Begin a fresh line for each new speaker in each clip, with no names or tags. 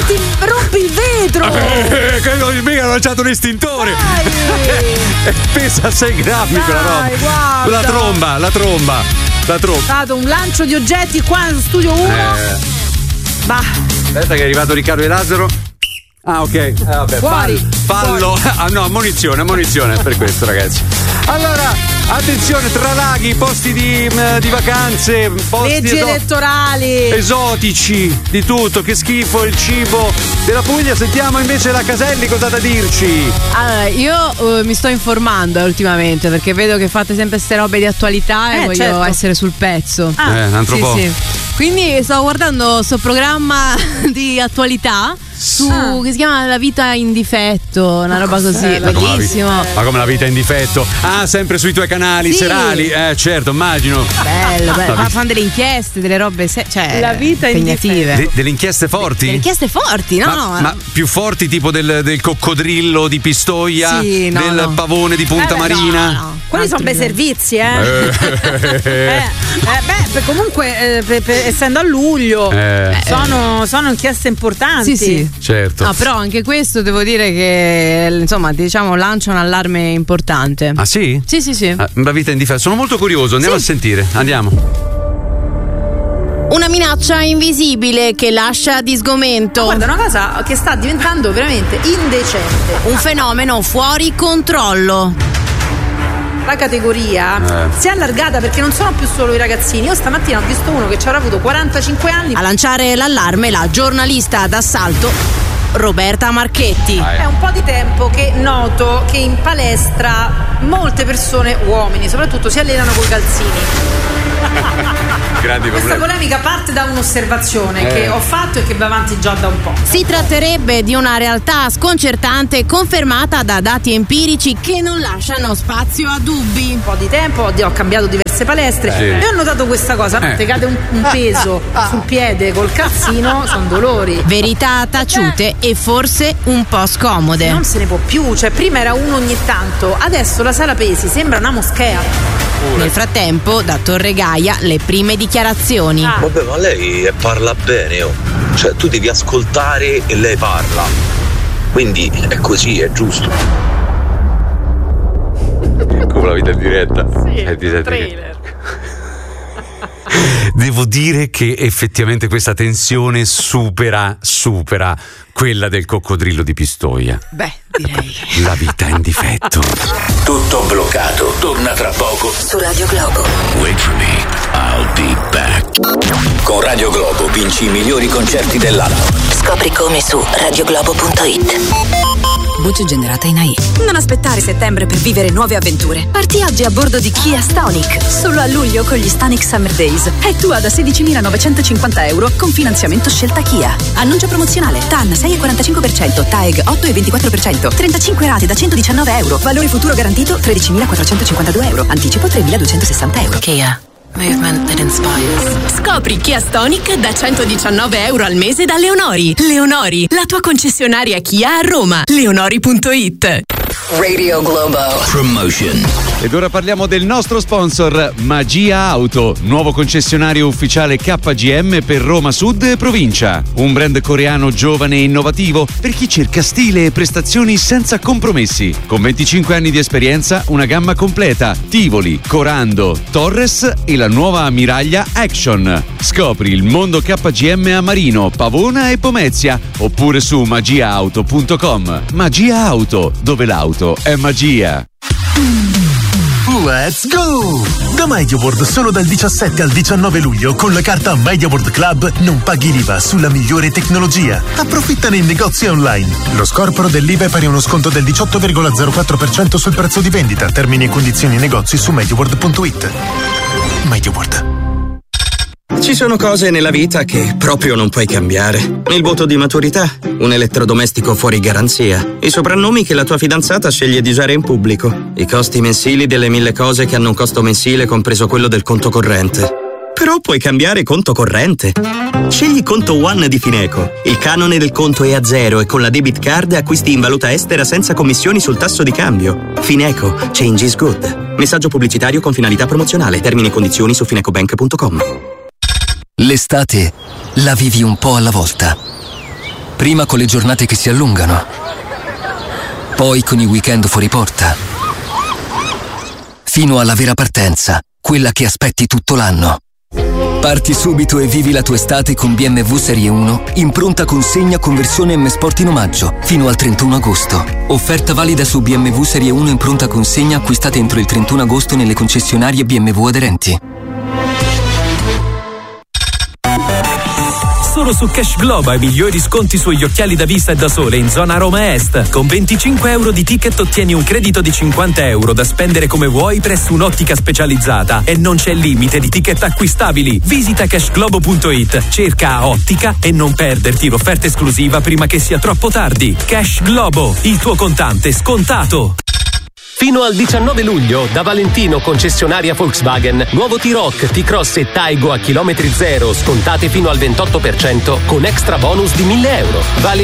rompi il vetro!
Mica ha lanciato un estintore! Pesa 6 grammi quella roba!
Guarda.
La tromba!
È stato un lancio di oggetti qua nello studio 1. Bah.
Aspetta che è arrivato Riccardo e Lazzaro. Ah, ok. Vabbè,
Fuori.
fallo. Ah no, ammonizione per questo, ragazzi. Allora, attenzione, tra laghi, posti di vacanze, posti
leggi elettorali,
esotici, di tutto, che schifo il cibo della Puglia. Sentiamo invece la Caselli cosa ha da dirci.
Allora, io mi sto informando ultimamente perché vedo che fate sempre ste robe di attualità e voglio essere sul pezzo.
Un altro po'.
Sì. Quindi sto guardando sto programma di attualità che si chiama La vita in difetto, una roba così, bellissimo.
Ma come La vita in difetto? Ah, sempre sui tuoi canali serali? Certo, immagino.
Bello. Ma fanno delle inchieste, delle robe,
La vita
impegnative.
Delle inchieste forti?
Delle inchieste forti, no?
Ma più forti tipo del coccodrillo di Pistoia? Del pavone di Punta Marina?
No. Quelli sono bei servizi, comunque essendo a luglio sono inchieste importanti.
Sì.
Certo.
No, però anche questo devo dire che insomma lancia un allarme importante.
Ah sì?
Sì.
La vita in difetto. Sono molto curioso, andiamo a sentire. Andiamo.
Una minaccia invisibile che lascia di sgomento.
Guarda, una cosa che sta diventando veramente indecente.
Un fenomeno fuori controllo.
La categoria si è allargata perché non sono più solo i ragazzini. Io stamattina ho visto uno che ci avrà avuto 45 anni.
A lanciare l'allarme la giornalista d'assalto Roberta Marchetti.
È un po' di tempo che noto che in palestra molte persone, uomini soprattutto, si allenano col calzini. Questa polemica parte da un'osservazione che ho fatto e che va avanti già da un po'.
Si tratterebbe di una realtà sconcertante confermata da dati empirici che non lasciano spazio a dubbi.
Un po' di tempo ho cambiato diverse palestre e ho notato questa cosa. Te cade un peso sul piede col calzino, sono dolori.
Verità taciute e forse un po' scomode.
Non se ne può più, cioè prima era uno ogni tanto, adesso la sala pesi sembra una moschea.
Nel frattempo da Torre Gaia le prime dichiarazioni.
Vabbè, ma lei parla bene, cioè tu devi ascoltare e lei parla, quindi è così, è giusto.
Come la vita in diretta?
Sì, è trailer.
Devo dire che effettivamente questa tensione supera quella del coccodrillo di Pistoia.
Beh, direi.
La vita in difetto.
Tutto bloccato. Torna tra poco
su Radio Globo.
Wait for me, I'll be back. Con Radio Globo vinci i migliori concerti dell'anno.
Scopri come su radioglobo.it. Voce generata in AI.
Non aspettare settembre per vivere nuove avventure. Parti oggi a bordo di Kia Stonic. Solo a luglio con gli Stonic Summer Days. È tua da 16.950 euro con finanziamento scelta Kia. Annuncio promozionale. TAN 6,45%, TAEG 8,24%, 35 rate da 119 euro. Valore futuro garantito 13.452 euro. Anticipo 3.260 euro.
Kia. Movement that inspires.
Scopri Kia Stonic da 119 euro al mese da Leonori. Leonori, la tua concessionaria Kia a Roma. Leonori.it.
Radio Globo.
Promotion.
Ed ora parliamo del nostro sponsor Magia Auto, nuovo concessionario ufficiale KGM per Roma Sud e provincia. Un brand coreano giovane e innovativo per chi cerca stile e prestazioni senza compromessi. Con 25 anni di esperienza, una gamma completa: Tivoli, Corando, Torres e la nuova ammiraglia Action. Scopri il mondo KGM a Marino, Pavona e Pomezia, oppure su magiaauto.com. Magia Auto, dove l'auto è magia.
Let's go! Da MediaWorld solo dal 17 al 19 luglio con la carta MediaWorld Club non paghi l'IVA sulla migliore tecnologia. Approfittane in negozi online. Lo scorporo dell'IVA è pari a uno sconto del 18,04% sul prezzo di vendita. Termini e condizioni negozi su MediaWorld.it. MediaWorld.
Ci sono cose nella vita che proprio non puoi cambiare. Il voto di maturità, un elettrodomestico fuori garanzia, i soprannomi che la tua fidanzata sceglie di usare in pubblico, i costi mensili delle 1000 cose che hanno un costo mensile compreso quello del conto corrente. Però puoi cambiare conto corrente. Scegli Conto One di Fineco. Il canone del conto è a zero e con la debit card acquisti in valuta estera senza commissioni sul tasso di cambio. Fineco. Change is good. Messaggio pubblicitario con finalità promozionale. Termini e condizioni su finecobank.com.
L'estate la vivi un po' alla volta. Prima con le giornate che si allungano, poi con i weekend fuori porta, fino alla vera partenza, quella che aspetti tutto l'anno. Parti subito e vivi la tua estate con BMW Serie 1 in pronta consegna con versione M Sport in omaggio fino al 31 agosto. Offerta valida su BMW Serie 1 in pronta consegna acquistate entro il 31 agosto nelle concessionarie BMW aderenti.
Solo su Cash Globo ai migliori sconti sugli occhiali da vista e da sole in zona Roma Est. Con 25 euro di ticket ottieni un credito di 50 euro da spendere come vuoi presso un'ottica specializzata e non c'è limite di ticket acquistabili. Visita cashglobo.it, cerca ottica e non perderti l'offerta esclusiva prima che sia troppo tardi. Cash Globo, il tuo contante scontato.
Fino al 19 luglio, da Valentino concessionaria Volkswagen, nuovo T-Roc, T-Cross e Taigo a chilometri zero, scontate fino al 28% con extra bonus di 1.000 euro.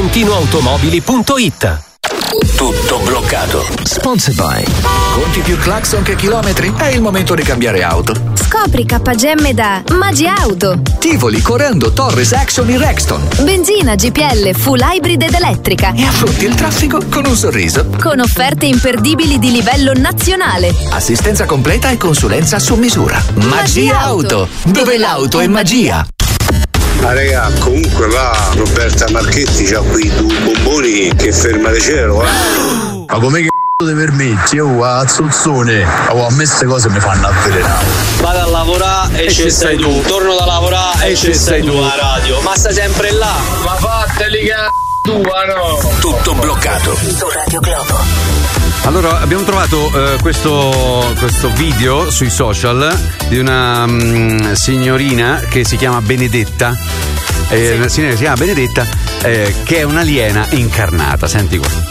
ValentinoAutomobili.it.
Tutto bloccato.
Sponsored by. Conti più clacson che chilometri? È il momento di cambiare auto.
Scopri KGM da Magia Auto.
Tivoli, Corando, Torres, Action in Rexton.
Benzina, GPL, full hybrid ed elettrica.
E affronti il traffico con un sorriso.
Con offerte imperdibili di livello nazionale.
Assistenza completa e consulenza su misura. Magia Auto, dove l'auto è magia.
Ma raga, comunque va, Roberta Marchetti c'ha qui due bomboni che ferma di cielo,
Ma come che ti permetti? Io a Zozzone, a me queste cose mi fanno avvelenare.
Vado a lavorare e ci stai tu, torno da lavorare e ci stai tu alla radio, ma stai sempre là.
Ma fateli tua, no!
Tutto bloccato.
Su Radio Globo.
Allora, abbiamo trovato questo video sui social di una signorina che si chiama Benedetta. Una signora che si chiama Benedetta, che è un'aliena incarnata. Senti qua.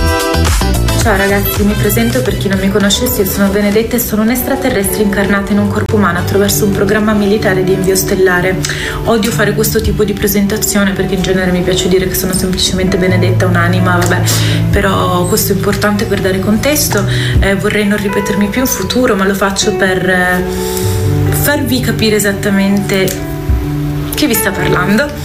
Ciao ragazzi, mi presento per chi non mi conoscesse, io sono Benedetta e sono un extraterrestre incarnata in un corpo umano attraverso un programma militare di invio stellare. Odio fare questo tipo di presentazione perché in genere mi piace dire che sono semplicemente Benedetta, un'anima, vabbè, però questo è importante per dare contesto, vorrei non ripetermi più in futuro, ma lo faccio per farvi capire esattamente chi vi sta parlando.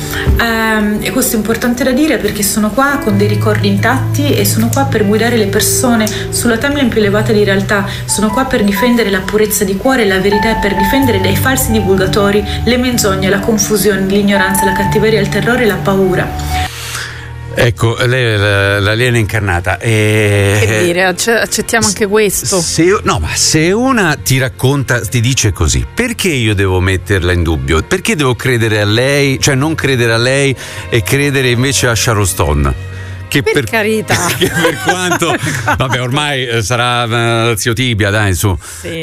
E questo è importante da dire perché sono qua con dei ricordi intatti e sono qua per guidare le persone sulla timeline più elevata di realtà, sono qua per difendere la purezza di cuore e la verità e per difendere dai falsi divulgatori le menzogne, la confusione, l'ignoranza, la cattiveria, il terrore e la paura.
Ecco, lei è l'aliena incarnata.
Che dire, accettiamo anche questo.
Se una ti racconta, ti dice così, perché io devo metterla in dubbio? Perché devo credere a lei, cioè non credere a lei e credere invece a Sharon Stone? Che
per carità,
che per quanto vabbè, ormai sarà zio Tibia, dai, su.
Sì.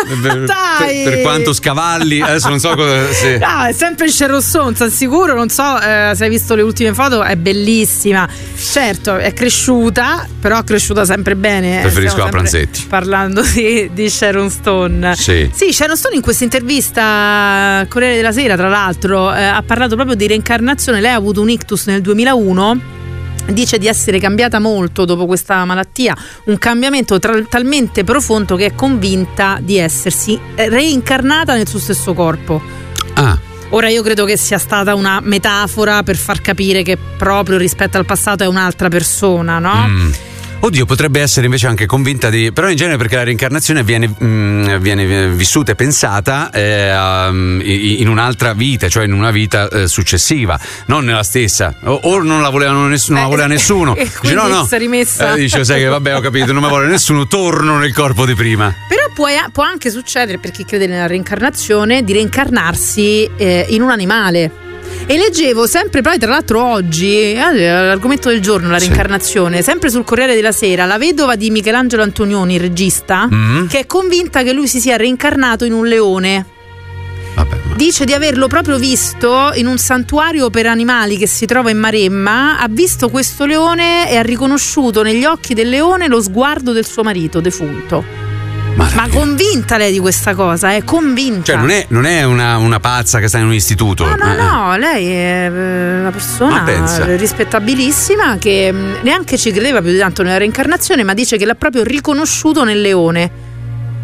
Dai. Per quanto scavalli, adesso non so cosa.
No, è sempre Sharon Stone, sono sicuro. Non so se hai visto le ultime foto, è bellissima. Certo, è cresciuta, però è cresciuta sempre bene.
Preferisco la Pranzetti.
Parlando di Sharon Stone.
Sì,
Sharon Stone in questa intervista al Corriere della Sera, tra l'altro, ha parlato proprio di reincarnazione. Lei ha avuto un ictus nel 2001. Dice di essere cambiata molto dopo questa malattia, un cambiamento talmente profondo che è convinta di essersi reincarnata nel suo stesso corpo. Ora io credo che sia stata una metafora per far capire che proprio rispetto al passato è un'altra persona, no?
Oddio, potrebbe essere invece anche convinta di. Però in genere perché la reincarnazione viene vissuta e pensata in un'altra vita, cioè in una vita successiva, non nella stessa. O non la volevano nessuno, non la voleva nessuno.
Dice no. Si è rimessa.
Dice, sai che vabbè, ho capito, non mi vuole nessuno, torno nel corpo di prima.
Però può anche succedere, per chi crede nella reincarnazione, di reincarnarsi in un animale. E leggevo sempre, poi tra l'altro oggi, l'argomento del giorno, la reincarnazione, sempre sul Corriere della Sera, la vedova di Michelangelo Antonioni, il regista, che è convinta che lui si sia reincarnato in un leone. Dice di averlo proprio visto in un santuario per animali che si trova in Maremma, ha visto questo leone e ha riconosciuto negli occhi del leone lo sguardo del suo marito defunto. Ma convinta lei di questa cosa, è convinta.
Cioè non è una pazza che sta in un istituto.
No, lei è una persona rispettabilissima che neanche ci credeva più di tanto nella reincarnazione, ma dice che l'ha proprio riconosciuto nel leone.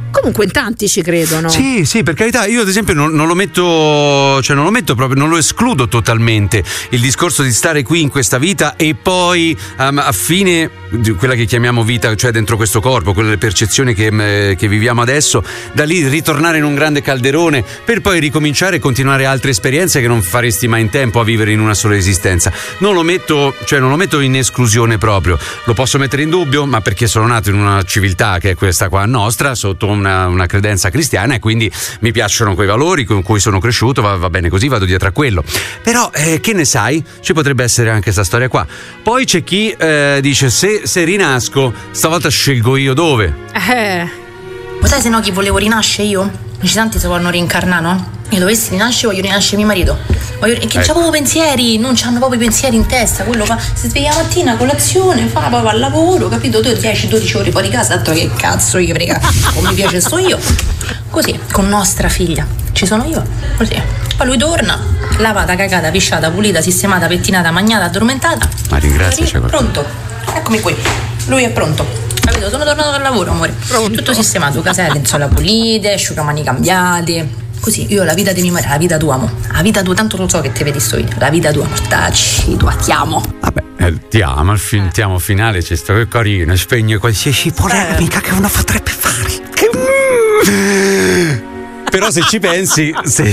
Comunque in tanti ci credono.
Sì, per carità, io ad esempio non lo metto proprio, non lo escludo totalmente il discorso di stare qui in questa vita e poi a fine di quella che chiamiamo vita, cioè dentro questo corpo, quelle percezioni che viviamo adesso, da lì ritornare in un grande calderone per poi ricominciare e continuare altre esperienze che non faresti mai in tempo a vivere in una sola esistenza. Non lo metto in esclusione proprio, lo posso mettere in dubbio, ma perché sono nato in una civiltà che è questa qua nostra, sotto una credenza cristiana, e quindi mi piacciono quei valori con cui sono cresciuto, va bene così, vado dietro a quello. Però che ne sai, ci potrebbe essere anche questa storia qua. Poi c'è chi dice se rinasco stavolta scelgo io dove.
Ma sai se no chi volevo rinascere io? Dici tanti si vogliono rincarnare, no? Io dovessi rinascere, voglio rinascere mio marito. Che c'ha proprio pensieri, non c'hanno proprio pensieri in testa. Quello si sveglia la mattina, colazione, poi va al lavoro, capito? Tu 10-12 ore fuori casa, tanto che cazzo io frega, come mi piace sto io. Così, con nostra figlia, ci sono io, così. Poi lui torna, lavata, cagata, pisciata, pulita, sistemata, pettinata, magnata, addormentata.
Ma ringrazio.
Pronto, eccomi qui, lui è pronto. Capito? Sono tornato dal lavoro, amore. Tutto sistemato, caselle, lenzuola pulite, asciugamani cambiati. Così, io la vita di mio marito, la vita tua, amo. La vita tua, tanto lo so che te vedi sto video. La vita tua, mortacci, tua, ti amo.
Vabbè, ti amo, ti amo finale, c'è sto che carino, spegne qualsiasi polemica che uno potrebbe fare. Però se ci pensi,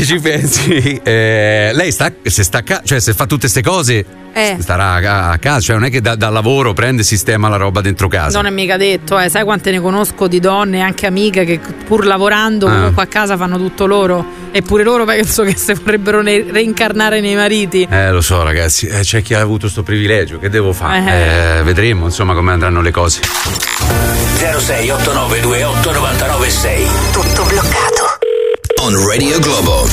lei se fa tutte ste cose starà a casa, cioè non è che dal lavoro prende e sistema la roba dentro casa.
Non è mica detto, sai quante ne conosco di donne, anche amiche, che pur lavorando comunque a casa fanno tutto loro, eppure loro penso che si vorrebbero reincarnare nei mariti.
Lo so ragazzi, c'è chi ha avuto sto privilegio, che devo fare? Vedremo insomma come andranno le cose.
06 89 28 99 6.
Tutto bloccato.
On Radio Globo.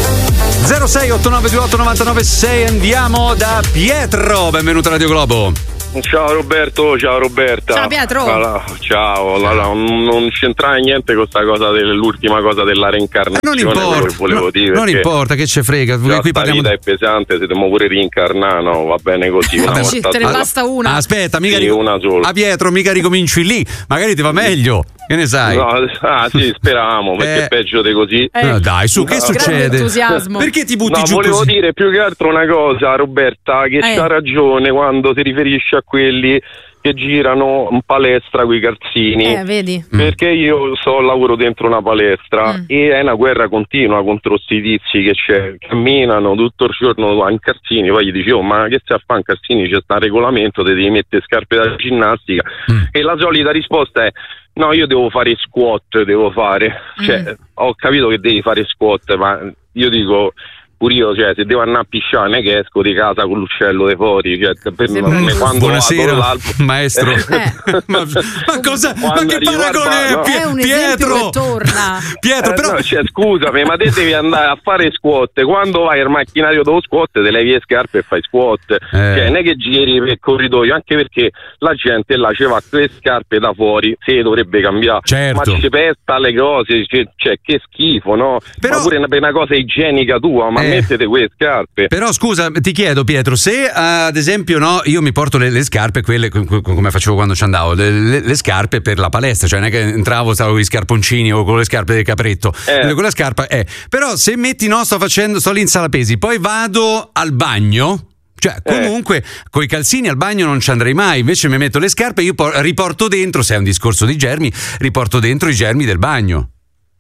06 89 28 99 6. Andiamo da Pietro. Benvenuto a Radio Globo.
Ciao Roberto, ciao Roberta.
Ciao Pietro.
Ciao, non c'entra niente con questa cosa dell'ultima cosa della reincarnazione.
Non importa,
volevo dire.
Non importa, che ce frega.
Qui parliamo. La vita è pesante, se dobbiamo pure reincarnare, no, va bene così.
Vabbè, te ne basta una.
Aspetta, mica
una sola.
A Pietro, mica ricominci lì, magari ti va meglio. Che ne sai?
No, sì, speravamo, perché peggio di così.
No, dai, su, che succede?
Entusiasmo.
Perché ti butti giù
volevo
così?
dire più che altro una cosa, Roberta, che c'ha ragione quando si riferisce a quelli che girano in palestra coi calzini.
Vedi?
Perché io lavoro dentro una palestra e è una guerra continua contro sti tizi che camminano tutto il giorno in calzini. Poi gli dicevo, ma che stai a fare in calzini? C'è sta regolamento, te devi mettere scarpe da ginnastica. E la solita risposta è: no, io devo fare squat, cioè ho capito che devi fare squat, ma io dico pure io, cioè, se devo andare a pisciare non è che esco di casa con l'uccello dei fuori, cioè, quando
buonasera maestro. ma cosa? Ma che paragone è
un
Pietro?
Che torna.
Pietro, però
cioè, scusami, ma te devi andare a fare squat, quando vai al macchinario dello squat te levi le scarpe e fai squat, cioè non è che giri per il corridoio, anche perché la gente là ci va con le scarpe da fuori, si dovrebbe cambiare,
certo.
Ma ci pesta le cose, cioè che schifo, no? Però, ma pure per una cosa igienica tua, ma mettete quelle scarpe.
Però scusa, ti chiedo Pietro, se ad esempio io mi porto le scarpe, quelle come facevo quando ci andavo, le scarpe per la palestra, cioè non è che entravo, stavo con gli scarponcini o con le scarpe del capretto, con la scarpa però se metti sto lì in sala pesi, poi vado al bagno. Cioè, comunque, coi calzini al bagno non ci andrei mai, invece mi metto le scarpe e io riporto dentro, se è un discorso di germi, riporto dentro i germi del bagno.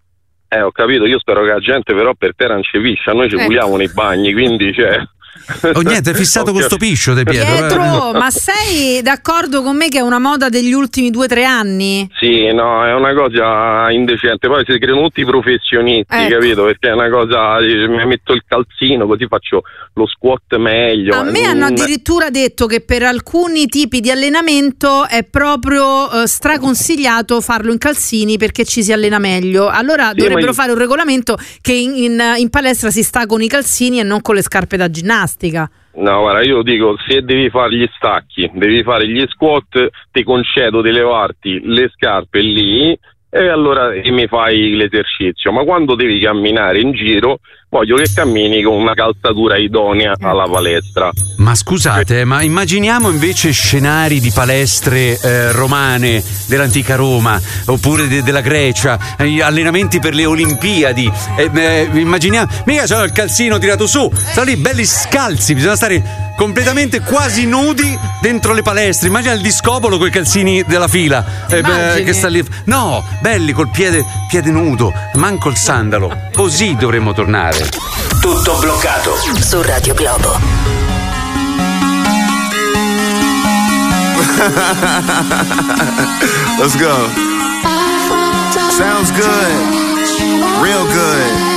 Ho capito, io spero che la gente però per terra non ci piscia, noi ci puliamo nei bagni, quindi
niente, è fissato con sto piscio di
Pietro, ma sei d'accordo con me che è una moda degli ultimi 2-3 anni?
Sì, no, è una cosa indecente, poi si creano tutti i professionisti, capito? Perché è una cosa, mi metto il calzino così faccio lo squat meglio.
A me hanno addirittura detto che per alcuni tipi di allenamento è proprio straconsigliato farlo in calzini perché ci si allena meglio. Allora dovrebbero fare un regolamento che in palestra si sta con i calzini e non con le scarpe da ginnastica.
No, guarda, io dico, se devi fare gli stacchi, devi fare gli squat, ti concedo di levarti le scarpe lì e allora mi fai l'esercizio, ma quando devi camminare in giro voglio che cammini con una calzatura idonea alla palestra.
Ma scusate, ma immaginiamo invece scenari di palestre romane dell'antica Roma oppure della Grecia, allenamenti per le Olimpiadi. Immaginiamo, mica c'è il calzino tirato su, stanno lì belli scalzi, bisogna stare completamente quasi nudi dentro le palestre. Immagina il discopolo con i calzini della fila che sta lì. No, belli col piede nudo, manco il sandalo. Così dovremmo tornare.
Tutto bloccato
su Radio Globo.
Let's go. Sounds good. Real good.